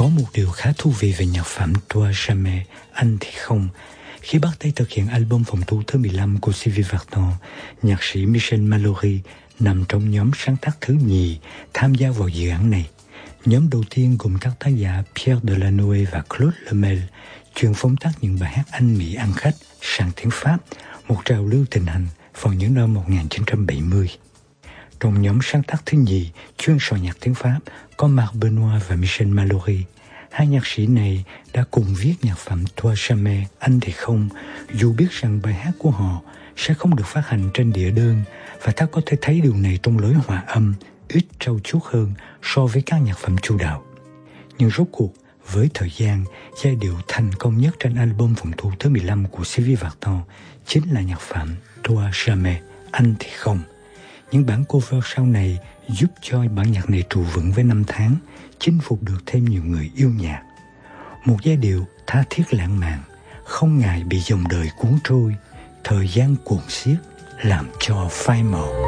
Có một điều khá thú vị về nhạc phẩm Toi Jamais, Anh Thì Không. Khi bắt tay thực hiện album phòng thu thứ 15 của Sylvie Vartan, nhạc sĩ Michel Mallory nằm trong nhóm sáng tác thứ nhì tham gia vào dự án này. Nhóm đầu tiên gồm các tác giả Pierre Delanoë và Claude Lemel, chuyên phóng tác những bài hát Anh Mỹ ăn khách sang tiếng Pháp, một trào lưu thịnh hành vào những năm 1970. Trong nhóm sáng tác thứ nhì chuyên soạn nhạc tiếng Pháp có Marc Benoît và Michel Mallory. Hai nhạc sĩ này đã cùng viết nhạc phẩm Toi Jamais, Anh Thì Không, dù biết rằng bài hát của họ sẽ không được phát hành trên đĩa đơn, và ta có thể thấy điều này trong lối hòa âm ít trau chuốt hơn so với các nhạc phẩm chủ đạo. Nhưng rốt cuộc, với thời gian, giai điệu thành công nhất trên album phòng thu thứ 15 của Sylvie Vartan chính là nhạc phẩm Toi Jamais, Anh Thì Không. Những bản cover sau này giúp cho bản nhạc này trụ vững với năm tháng, chinh phục được thêm nhiều người yêu nhạc. Một giai điệu tha thiết lãng mạn, không ngại bị dòng đời cuốn trôi, thời gian cuồng xiết làm cho phai màu.